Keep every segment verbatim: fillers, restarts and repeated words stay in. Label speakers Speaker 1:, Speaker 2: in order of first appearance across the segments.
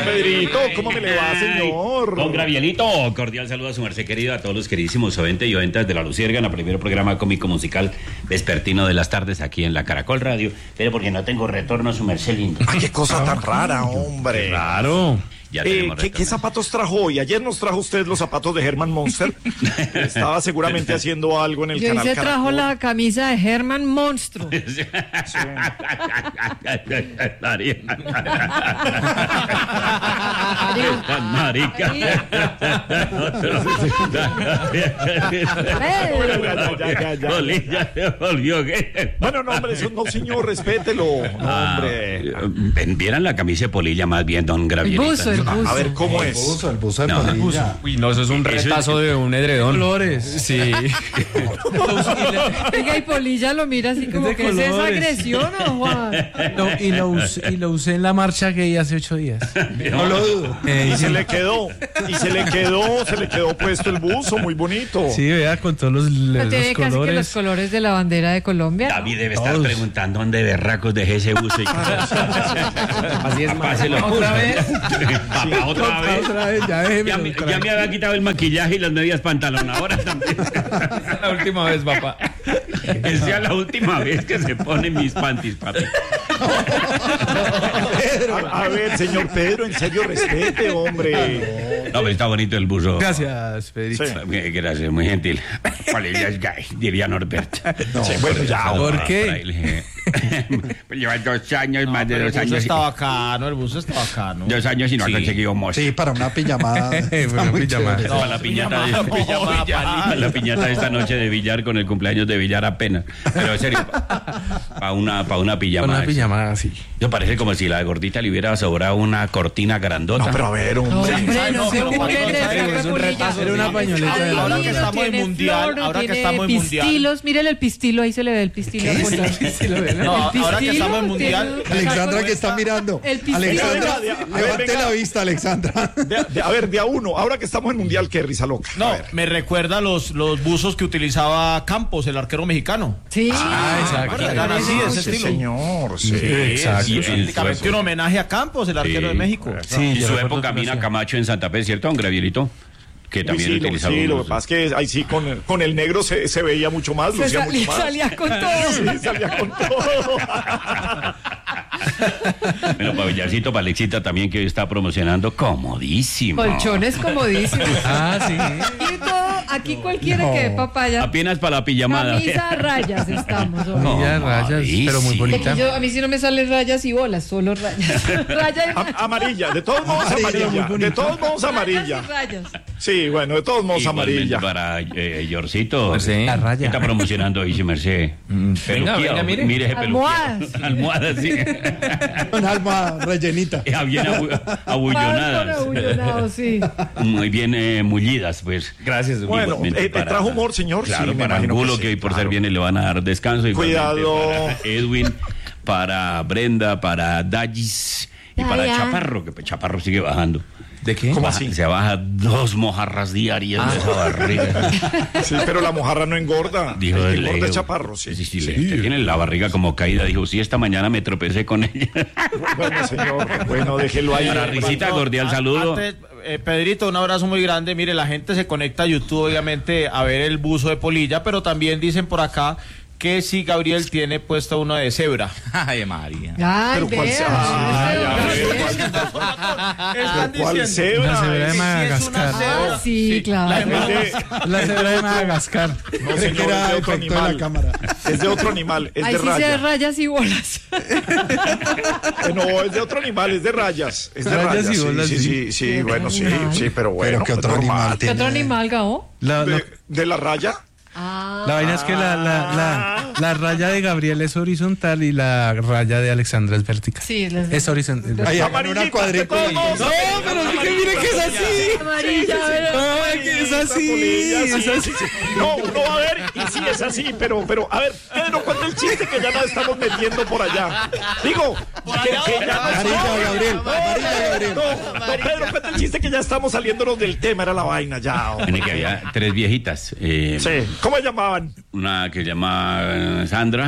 Speaker 1: Pedrito, ¿cómo me le va, señor?
Speaker 2: Don Gravielito, cordial saludo a su merced querido, a todos los queridísimos oyentes y oyentas de La Luciérnaga, el primer programa cómico musical vespertino de las tardes aquí en la Caracol Radio. Pero porque no tengo retorno, su merced lindo.
Speaker 1: Ay, qué cosa tan rara, hombre.
Speaker 2: Claro. Ya
Speaker 1: Eh, ¿qué, ¿Qué zapatos trajo hoy? Ayer nos trajo usted los zapatos de Herman Monster. Estaba seguramente haciendo algo en el
Speaker 3: Yo
Speaker 1: canal
Speaker 3: hice trajo
Speaker 1: Caracol.
Speaker 3: la camisa de Herman Monstruo.
Speaker 2: Marica.
Speaker 1: Ya, ya, ya.
Speaker 2: Bolilla se volvió gay.
Speaker 1: Bueno, no, hombre, eso no, señor, respételo. No,
Speaker 2: Ah,
Speaker 1: hombre.
Speaker 2: eh, vieran la camisa de Polilla más bien, don
Speaker 3: El
Speaker 2: Gravielito.
Speaker 3: buzo, el buzo.
Speaker 1: A ver, ¿cómo
Speaker 4: El
Speaker 1: es?
Speaker 4: buzo, el buzo de
Speaker 2: No,
Speaker 4: Polilla.
Speaker 2: el buzo.
Speaker 5: Uy, no, eso es un
Speaker 2: Eso es-
Speaker 5: retazo de un edredón.
Speaker 4: Colores.
Speaker 5: Sí.
Speaker 3: Oiga, y Polilla lo mira así como
Speaker 4: de
Speaker 3: que es esa
Speaker 4: colores.
Speaker 3: agresión, ¿o Juan?
Speaker 4: No, y, lo usé, y lo usé en la marcha gay hace ocho días. No lo dudo. Eh,
Speaker 1: Y se le quedó, y se le quedó, se le quedó puesto el buzo, muy bonito.
Speaker 4: sí, vea, con todos los,
Speaker 3: No
Speaker 4: los
Speaker 3: tiene casi que los
Speaker 4: colores.
Speaker 3: colores de la bandera de Colombia. ¿no?
Speaker 2: David debe estar
Speaker 4: Todos.
Speaker 2: preguntando dónde berracos dejé ese buzo. Y...
Speaker 5: Así es,
Speaker 2: Papá se lo puso.
Speaker 4: ¿Otra vez?
Speaker 2: Papá, otra vez.
Speaker 4: Otra vez, ya déjeme.
Speaker 2: Ya, me- ya me había quitado el maquillaje y las medias pantalón. Ahora también.
Speaker 5: la última vez, papá.
Speaker 2: Que sea la última vez que se ponen mis panties, papi.
Speaker 1: A, a ver, señor Pedro, en serio, respete, hombre.
Speaker 2: No, pero está bonito el buzo.
Speaker 4: Gracias, Pedrito.
Speaker 1: Sí.
Speaker 2: Eh, Gracias, muy gentil. Polilla es gay, diría Norbert.
Speaker 1: Sí, bueno, ya.
Speaker 4: ¿Por
Speaker 2: Ah,
Speaker 4: qué?
Speaker 2: por ahí le- Pues lleva dos años, más de
Speaker 5: Pero
Speaker 2: dos
Speaker 5: el buzo
Speaker 2: años.
Speaker 5: está bacano, el buzo está bacano.
Speaker 2: Dos años y no ha
Speaker 5: Sí.
Speaker 2: conseguido moza.
Speaker 6: Sí, para una pijamada. está
Speaker 4: Una
Speaker 6: muy
Speaker 4: pijamada.
Speaker 6: chévere.
Speaker 2: Para la piñata, de,
Speaker 5: pijamada,
Speaker 2: para la piñata de esta noche de billar con el cumpleaños de billar apenas. Pero en serio, para una, pa una
Speaker 4: Con
Speaker 2: pijama.
Speaker 4: una pijamada así.
Speaker 2: Yo parece como si la gordita le hubiera sobrado una cortina grandota.
Speaker 1: No, pero a ver,
Speaker 3: No,
Speaker 1: hombre.
Speaker 3: hombre,
Speaker 5: Ay,
Speaker 3: no
Speaker 5: no,
Speaker 3: se
Speaker 5: pero
Speaker 3: burlen
Speaker 5: Juan
Speaker 3: de
Speaker 5: González,
Speaker 3: esa
Speaker 5: es un
Speaker 3: Polilla.
Speaker 5: retazo,
Speaker 4: Era una
Speaker 5: sí.
Speaker 4: pañoleta de-
Speaker 5: Ahora que
Speaker 3: Divino,
Speaker 5: estamos en
Speaker 3: tiene
Speaker 5: mundial,
Speaker 3: flor,
Speaker 5: ahora que
Speaker 3: tiene
Speaker 5: estamos en mundial.
Speaker 3: pistilos, mírele el pistilo, ahí se le ve el pistilo. a Polilla.
Speaker 5: No,
Speaker 3: El
Speaker 5: ahora que
Speaker 3: pistilo
Speaker 5: estamos en mundial.
Speaker 3: tiene-
Speaker 6: Alexandra que está mirando.
Speaker 3: El pistilo.
Speaker 6: Alexandra,
Speaker 1: Venga, venga, a ver,
Speaker 6: levante
Speaker 1: venga.
Speaker 6: la vista, Alexandra.
Speaker 1: De- de- a ver, de a uno, ahora que estamos en Mundial, qué risa loca. A
Speaker 5: No,
Speaker 1: ver.
Speaker 5: me recuerda los, los buzos que utilizaba Campos, el arquero mexicano.
Speaker 3: Sí.
Speaker 4: Ah, exacto.
Speaker 5: Eran así, de ese
Speaker 1: Sí,
Speaker 5: estilo.
Speaker 1: señor, sí.
Speaker 4: Exacto.
Speaker 2: Y
Speaker 5: Es
Speaker 2: en su
Speaker 5: prácticamente un
Speaker 2: época-
Speaker 5: homenaje a Campos, el arquero
Speaker 2: Sí.
Speaker 5: de México.
Speaker 4: Sí,
Speaker 2: en
Speaker 4: yo
Speaker 2: su
Speaker 4: recuerdo
Speaker 2: época
Speaker 4: que lo
Speaker 2: Mina
Speaker 4: hacía.
Speaker 2: Camacho en Santa Fe, ¿cierto, don Gravielito? Que
Speaker 1: Uy,
Speaker 2: también
Speaker 1: sí, lo,
Speaker 2: utilizaba
Speaker 1: sí, lo
Speaker 2: unos-
Speaker 1: que pasa es que ahí sí con, con el negro se, se veía mucho más,
Speaker 3: Se
Speaker 1: lucía
Speaker 3: salía,
Speaker 1: mucho más.
Speaker 3: salía con todo.
Speaker 1: Sí, salía con todo.
Speaker 2: Bueno, para Villarcito, para Alexita también, que hoy está promocionando comodísimo.
Speaker 3: Colchones comodísimos.
Speaker 4: Ah, sí.
Speaker 3: Y todo, aquí cualquiera que dé papaya.
Speaker 2: Apenas para la pijamada.
Speaker 3: Camisa a rayas estamos hoy.
Speaker 2: No.
Speaker 4: Camilla de rayas, pero muy
Speaker 3: Y
Speaker 4: bonita.
Speaker 3: aquí yo- a mí sí no me salen rayas y bolas, solo rayas. Raya y
Speaker 1: A- amarilla, de todos modos
Speaker 6: Amarilla,
Speaker 1: amarilla.
Speaker 6: muy bonita.
Speaker 1: De todos modos amarilla.
Speaker 3: Rayas y rayas.
Speaker 1: Sí, bueno, de todos modos
Speaker 2: Igualmente
Speaker 1: amarilla.
Speaker 2: para eh, Yorcito.
Speaker 5: Merced.
Speaker 4: La
Speaker 2: ¿Qué
Speaker 4: raya.
Speaker 2: está promocionando hoy, su merced? Peluqueado.
Speaker 5: venga, mire.
Speaker 2: Mire ese
Speaker 3: Almohadas.
Speaker 2: peluqueado. Almohadas, sí.
Speaker 6: Con alma rellenita.
Speaker 2: Ya bien abu-
Speaker 3: Más
Speaker 2: abullonadas.
Speaker 3: abullonado, sí.
Speaker 2: Muy bien eh, mullidas, pues.
Speaker 5: Gracias,
Speaker 1: Bueno,
Speaker 2: Igualmente
Speaker 1: eh, ¿te
Speaker 2: para-
Speaker 1: trajo humor, señor?
Speaker 2: Claro,
Speaker 1: Sí, me
Speaker 2: para
Speaker 1: imagino que
Speaker 2: Angulo,
Speaker 1: sí,
Speaker 2: que hoy por
Speaker 1: claro.
Speaker 2: ser viernes le van a dar descanso. Igualmente
Speaker 1: Cuidado.
Speaker 2: Para Edwin, para Brenda, para Dallis y para
Speaker 3: Daya.
Speaker 2: Chaparro, que Chaparro sigue bajando.
Speaker 4: ¿De qué?
Speaker 1: ¿Cómo
Speaker 2: Baja-
Speaker 1: así?
Speaker 2: Se baja dos mojarras diarias de esa barriga.
Speaker 1: Sí, pero la mojarra no engorda.
Speaker 2: Dijo
Speaker 1: El que
Speaker 2: el
Speaker 1: engorda es
Speaker 2: Leo.
Speaker 1: chaparro, sí.
Speaker 2: Sí, sí, le- usted tiene la barriga como caída. Dijo, sí, esta mañana me tropecé con ella.
Speaker 1: Bueno, señor, bueno, déjelo ahí.
Speaker 2: Para risita, cordial
Speaker 5: a-
Speaker 2: saludo.
Speaker 5: antes, eh, Pedrito, un abrazo muy grande. Mire, la gente se conecta a YouTube, obviamente, a ver el buzo de Polilla, pero también dicen por acá que si Gabriel tiene puesto uno de cebra. Ay, María.
Speaker 3: Ay,
Speaker 1: Pero ¿cuál
Speaker 3: vea.
Speaker 1: se- Ay, a ver,
Speaker 5: Están
Speaker 1: ¿cuál
Speaker 5: diciendo
Speaker 1: cebra?
Speaker 4: La cebra de
Speaker 1: Es-
Speaker 5: que sí es una
Speaker 4: Madagascar.
Speaker 5: cebra.
Speaker 3: Ah, sí, claro.
Speaker 5: La
Speaker 1: Es
Speaker 5: hembra-
Speaker 1: de-
Speaker 4: La cebra de Madagascar.
Speaker 1: No,
Speaker 6: Creí
Speaker 1: señor,
Speaker 6: que era
Speaker 1: es de otro
Speaker 6: efecto de la
Speaker 1: animal.
Speaker 6: cámara.
Speaker 1: Es de otro animal, es
Speaker 3: Ahí
Speaker 1: de
Speaker 3: sí se de
Speaker 1: raya.
Speaker 3: rayas y bolas.
Speaker 1: Eh, No, es de otro animal, es de rayas. Es de
Speaker 4: Rayas
Speaker 1: rayas.
Speaker 4: y
Speaker 1: sí,
Speaker 4: bolas,
Speaker 1: sí,
Speaker 4: sí.
Speaker 1: sí, sí, bueno, sí,
Speaker 3: animal.
Speaker 1: sí, pero bueno.
Speaker 6: Pero ¿qué otro
Speaker 1: normal.
Speaker 6: animal
Speaker 3: ¿Qué
Speaker 6: tiene?
Speaker 3: otro animal, Gabo?
Speaker 4: La, la-
Speaker 1: ¿De, de la raya?
Speaker 3: Ah,
Speaker 4: la vaina es que la, la, la, la raya de Gabriel es horizontal y la raya de Alexandra es vertical.
Speaker 3: sí, les
Speaker 4: Es horizontal.
Speaker 6: Ahí hagan
Speaker 1: Amarillita,
Speaker 6: una
Speaker 1: de
Speaker 6: cuadrícula.
Speaker 1: todos modos,
Speaker 4: No, pero es que mire que es así.
Speaker 3: amarilla, pero-
Speaker 4: No, que es así.
Speaker 1: Polilla, sí,
Speaker 4: Es así.
Speaker 1: sí, sí. No, uno va a ver y sí es así, pero, pero, a ver, Pedro, cuenta el chiste que ya nos estamos metiendo por allá. Digo, que, que ya no
Speaker 6: Amarilla, Gabriel. Amarilla, Gabriel.
Speaker 1: No, no, Pedro, cuenta el chiste que ya estamos saliéndonos del tema, era la vaina ya. hombre.
Speaker 2: En el que había tres viejitas. eh,
Speaker 1: Sí, ¿cómo se llamaban?
Speaker 2: Una que se llama eh, Sandra,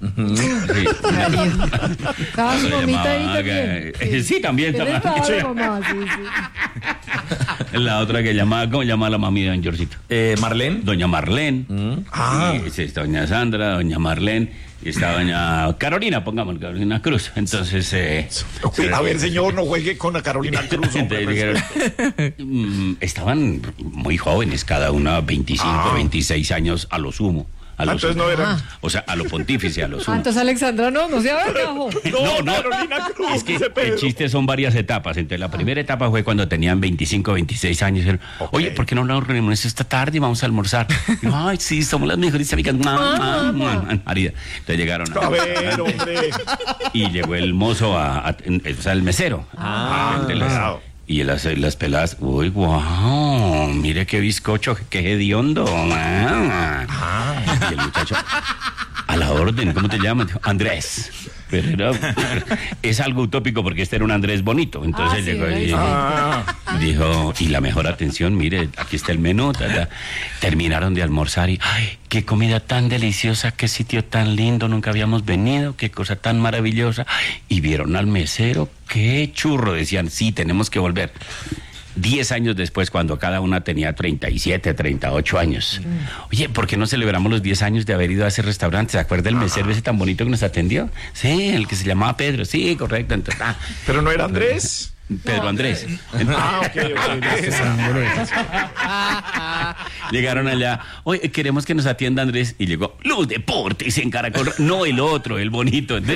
Speaker 2: Sí.
Speaker 3: Ah, su
Speaker 2: Lo
Speaker 3: mamita ahí
Speaker 2: llamaba,
Speaker 3: también.
Speaker 2: eh, sí, también,
Speaker 3: ¿Qué le
Speaker 2: también.
Speaker 3: pasa,
Speaker 2: Sí.
Speaker 3: mamá? Sí, sí.
Speaker 2: La otra que llamaba, ¿cómo llamaba la mami de don Georgito?
Speaker 5: Eh, Marlene.
Speaker 2: Doña Marlene.
Speaker 1: Ah.
Speaker 2: Y, sí, está doña Sandra, doña Marlene. Y está doña Carolina, pongamos Carolina Cruz. Entonces, eh,
Speaker 1: Uy, a ver, señor, no juegue con la Carolina Cruz. hombre,
Speaker 2: entonces dijeron, mm, estaban muy jóvenes, cada una veinticinco,
Speaker 1: Ah.
Speaker 2: veintiséis años a lo sumo. A lo
Speaker 1: Ah, entonces
Speaker 2: sumo.
Speaker 1: no eran.
Speaker 2: O sea, a lo pontífice, a lo
Speaker 3: Ah,
Speaker 2: sumo.
Speaker 3: entonces Alexandra no, no se avergajo.
Speaker 1: No,
Speaker 2: No, no.
Speaker 1: Carolina Cruz,
Speaker 2: Es que
Speaker 1: dice Pedro.
Speaker 2: el chiste son varias etapas. Entonces, la primera etapa fue cuando tenían veinticinco, veintiséis años. Dijeron, oye, ¿por qué no nos reunimos esta tarde y vamos a almorzar? Y yo, ay, sí, somos las mejores amigas. Mua, mua, mua. Marida. Entonces llegaron
Speaker 1: A
Speaker 2: a...
Speaker 1: ver, hombre.
Speaker 2: Y llegó el mozo, a, a- o sea, el mesero.
Speaker 1: Ah,
Speaker 2: Entonces, las-
Speaker 1: claro.
Speaker 2: y las, las peladas, uy, wow, mire qué bizcocho, qué hediondo. Ah. Y el muchacho, a la orden, ¿cómo te llamas? Dijo, Andrés. Pero era- es algo utópico porque este era un Andrés bonito. Entonces
Speaker 3: Ah, sí,
Speaker 2: llegó y
Speaker 3: sí.
Speaker 1: Ah,
Speaker 2: dijo, y la mejor atención, mire, aquí está el menú. Ta, ta. Terminaron de almorzar y, ay, qué comida tan deliciosa, qué sitio tan lindo, nunca habíamos venido, qué cosa tan maravillosa. Y vieron al mesero, qué churro, decían, sí, tenemos que volver. Diez años después, cuando cada una tenía treinta y siete, treinta y ocho años. Oye, ¿por qué no celebramos los diez años de haber ido a ese restaurante? ¿Se acuerda el mesero ese tan bonito que nos atendió? Sí, el que se llamaba Pedro. Sí, correcto. Entonces, ah,
Speaker 1: pero no era Andrés.
Speaker 2: Pedro Andrés.
Speaker 1: Ah, ok, ok.
Speaker 2: Llegaron allá, oye, queremos que nos atienda Andrés. Y llegó, Luz Deportes en Caracol. No, el otro, el bonito.
Speaker 5: El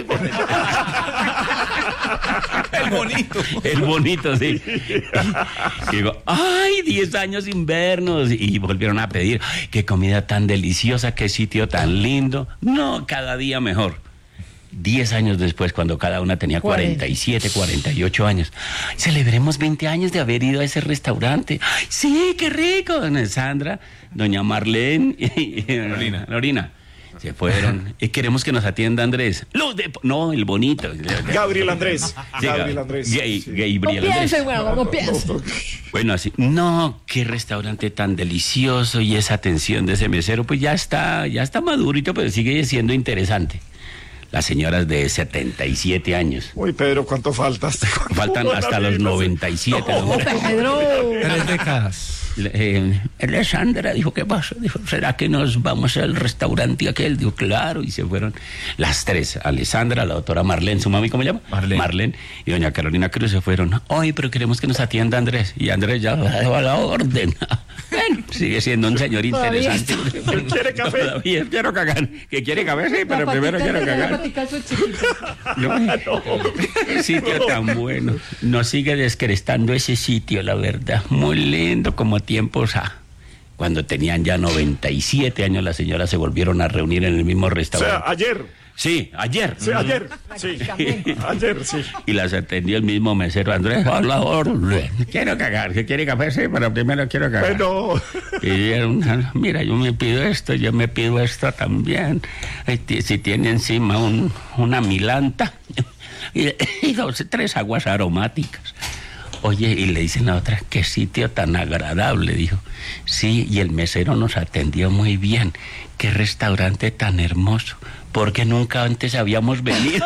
Speaker 5: bonito.
Speaker 2: El bonito, sí. Y llegó, ay, diez años invernos. Y volvieron a pedir, ay, qué comida tan deliciosa, qué sitio tan lindo. No, cada día mejor. Diez años después, cuando cada una tenía cuarenta y siete, cuarenta y ocho años. Ay, celebremos veinte años de haber ido a ese restaurante. Ay, sí, qué rico. Doña Sandra, doña Marlene y Lorina. Lorina. Se fueron. Y queremos que nos atienda Andrés. Luz de... No, el bonito.
Speaker 1: Gabriel Andrés.
Speaker 2: Sí,
Speaker 1: Gabriel Andrés.
Speaker 2: Gay,
Speaker 1: Sí.
Speaker 2: Gabriel
Speaker 3: No
Speaker 2: Andrés.
Speaker 3: piense, bueno, no piense.
Speaker 2: Bueno, así, no, qué restaurante tan delicioso y esa atención de ese mesero, pues ya está, ya está madurito, pero sigue siendo interesante. Las señoras de setenta y siete años.
Speaker 1: Uy, Pedro, ¿cuánto faltas?
Speaker 2: Faltan hasta los noventa y siete.
Speaker 3: No, Pedro.
Speaker 4: Tres décadas.
Speaker 2: Eh, Alessandra dijo, ¿qué pasa? Dijo, ¿será que nos vamos al restaurante aquel? Dijo, claro, y se fueron las tres. Alessandra, la doctora Marlene, su mami, ¿cómo se llama?
Speaker 5: Marlene.
Speaker 2: Marlene y doña Carolina Cruz se fueron. Ay, pero queremos que nos atienda Andrés. Y Andrés ya a la orden. Bueno, sigue siendo un señor
Speaker 3: Todavía
Speaker 2: interesante.
Speaker 1: ¿Quiere café?
Speaker 2: Todavía quiero cagar. ¿Que quiere café? Sí, pero
Speaker 3: La
Speaker 2: primero
Speaker 3: patica
Speaker 2: quiero
Speaker 3: de la
Speaker 2: cagar.
Speaker 3: patica de su chiquito.
Speaker 2: No, qué sitio tan bueno. Nos sigue descrestando ese sitio, la verdad. Muy lindo como tiempos a... Cuando tenían ya noventa y siete años, las señoras se volvieron a reunir en el mismo
Speaker 1: O sea,
Speaker 2: restaurante.
Speaker 1: ayer.
Speaker 2: Sí, ayer.
Speaker 1: Sí, ayer. Sí. Ayer, sí.
Speaker 2: Y las atendió el mismo mesero, Andrés, por favor, quiero cagar. ¿Qué quiere café? Sí, pero primero quiero cagar.
Speaker 1: Bueno.
Speaker 2: Pidieron, mira, yo me pido esto, yo me pido esto también. Ay, ti- Si tiene encima un, una milanta y, y dos, tres aguas aromáticas. Oye, y le dicen a otra, qué sitio tan agradable, dijo. Sí, y el mesero nos atendió muy bien. Qué restaurante tan hermoso. Porque nunca antes habíamos venido.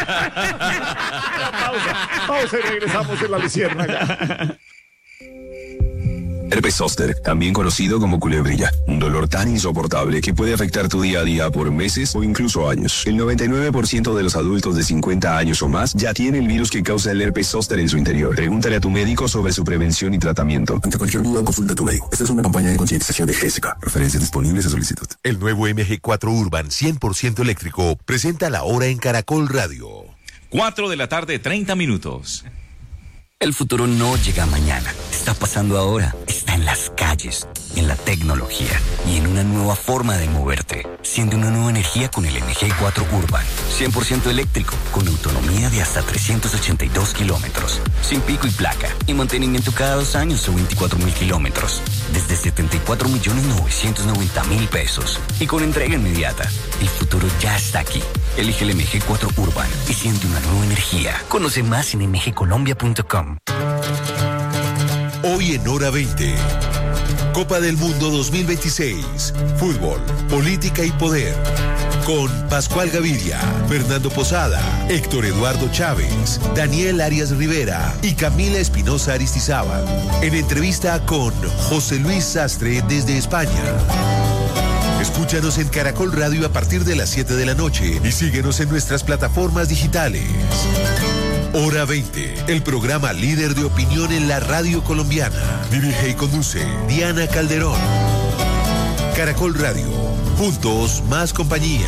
Speaker 1: Pausa, pausa y regresamos en la Luciérnaga.
Speaker 7: Herpes zóster, también conocido como culebrilla, un dolor tan insoportable que puede afectar tu día a día por meses o incluso años. El noventa y nueve por ciento de los adultos de cincuenta años o más ya tiene el virus que causa el herpes zóster en su interior. Pregúntale a tu médico sobre su prevención y tratamiento.
Speaker 8: Ante cualquier duda, consulta a tu médico. Esta es una campaña de concientización de Jessica. Referencias disponibles a solicitud.
Speaker 9: El nuevo M G cuatro Urban cien por ciento eléctrico presenta la hora en Caracol Radio.
Speaker 10: cuatro de la tarde, treinta minutos.
Speaker 11: El futuro no llega mañana, está pasando ahora, está en las calles, en la tecnología y en una nueva forma de moverte. Siente una nueva energía con el M G cuatro Urban, cien por ciento eléctrico, con autonomía de hasta trescientos ochenta y dos kilómetros, sin pico y placa y mantenimiento cada dos años o veinticuatro mil kilómetros, desde setenta y cuatro millones novecientos noventa mil pesos y con entrega inmediata. El futuro ya está aquí. Elige el M G cuatro Urban y siente una nueva energía. Conoce más en m g colombia punto com.
Speaker 9: Hoy en Hora veinte. Copa del Mundo dos mil veintiséis. Fútbol, política y poder. Con Pascual Gaviria, Fernando Posada, Héctor Eduardo Chávez, Daniel Arias Rivera y Camila Espinosa Aristizábal. En entrevista con José Luis Sastre desde España. Escúchanos en Caracol Radio a partir de las siete de la noche y síguenos en nuestras plataformas digitales. Hora veinte, el programa líder de opinión en la radio colombiana. Dirige y conduce Diana Calderón. Caracol Radio, juntos más compañía.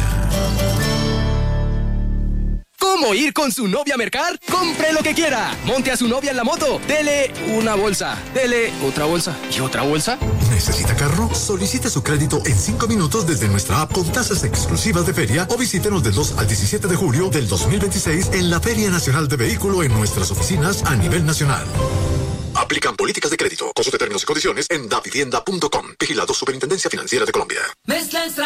Speaker 12: ¿Cómo ir con su novia a mercar? ¡Compre lo que quiera! Monte a su novia en la moto. Dele una bolsa. Dele otra bolsa. ¿Y otra bolsa?
Speaker 13: ¿Necesita carro? Solicite su crédito en cinco minutos desde nuestra app con tasas exclusivas de feria o visítenos del dos al diecisiete de julio del dos mil veintiséis en la Feria Nacional de Vehículo en nuestras oficinas a nivel nacional. Aplican políticas de crédito. Consulte términos y condiciones en davivienda punto com. Vigilado Superintendencia Financiera de Colombia.